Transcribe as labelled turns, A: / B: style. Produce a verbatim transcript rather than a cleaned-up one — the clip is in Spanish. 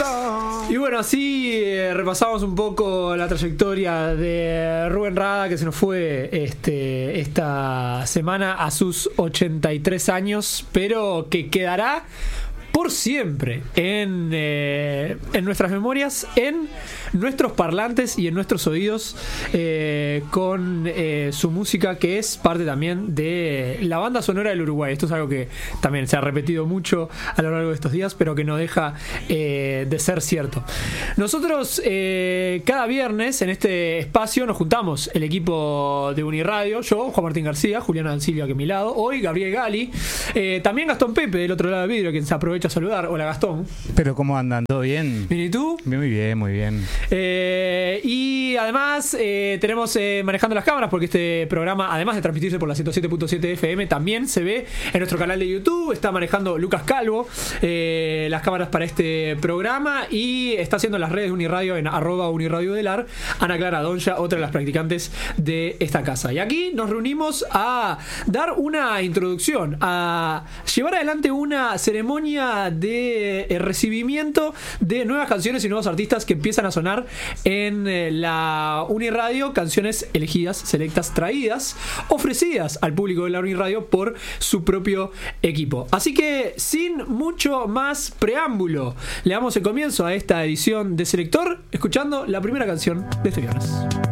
A: Y bueno, así eh, repasamos un poco la trayectoria de Rubén Rada, que se nos fue este, esta semana a sus ochenta y tres años, pero que quedará por siempre en, eh, en nuestras memorias, en nuestros parlantes y en nuestros oídos, eh, con eh, su música, que es parte también de la banda sonora del Uruguay. Esto es algo que también se ha repetido mucho a lo largo de estos días, pero que no deja eh, de ser cierto. Nosotros eh, cada viernes en este espacio nos juntamos, el equipo de Uniradio, yo, Juan Martín García, Juliana Silvia, que a mi lado, hoy Gabriel Gali, eh, también Gastón Pepe del otro lado del vidrio, quien se aprovecha a saludar. Hola, Gastón.
B: Pero ¿cómo andan? ¿Todo bien?
A: Bien, ¿y tú?
B: Muy bien, muy bien.
A: Eh, y además eh, tenemos eh, manejando las cámaras, porque este programa, además de transmitirse por la ciento siete punto siete F M, también se ve en nuestro canal de YouTube. Está manejando Lucas Calvo eh, las cámaras para este programa, y está haciendo las redes de Uniradio en arroba Uniradio Delar Ana Clara Donja, otra de las practicantes de esta casa. Y aquí nos reunimos a dar una introducción, a llevar adelante una ceremonia de eh, recibimiento de nuevas canciones y nuevos artistas que empiezan a sonar en eh, la Uniradio, canciones elegidas, selectas, traídas, ofrecidas al público de la Uniradio por su propio equipo. Así que sin mucho más preámbulo, le damos el comienzo a esta edición de Selector escuchando la primera canción de este viernes.